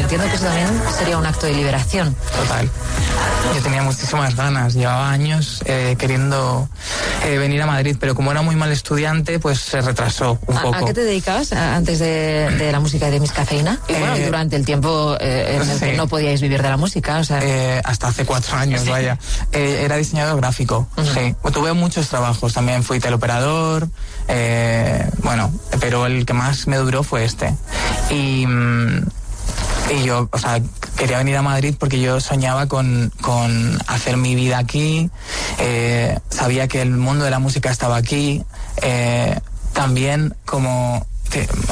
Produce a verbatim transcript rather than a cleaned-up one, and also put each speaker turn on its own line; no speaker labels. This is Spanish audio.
entiendo que eso también sería un acto de liberación.
Total. Yo tenía muchísimas ganas, llevaba años eh, queriendo eh, venir a Madrid, pero como era muy mal estudiante, pues se retrasó un
¿A,
poco.
¿A qué te dedicabas antes de, de la música y de Miss Cafeína? Y bueno,
Eh,
durante el tiempo eh, en el
sí.
que no podíais vivir de la música, o sea...
Eh, hasta hace cuatro años, sí. vaya. Eh, era diseñador gráfico, uh-huh. sí. Tuve muchos trabajos, también fui teleoperador, eh, bueno, pero el que más me duró fue este. Y... Y yo, o sea, quería venir a Madrid porque yo soñaba con, con hacer mi vida aquí, eh, sabía que el mundo de la música estaba aquí, eh, también como... Que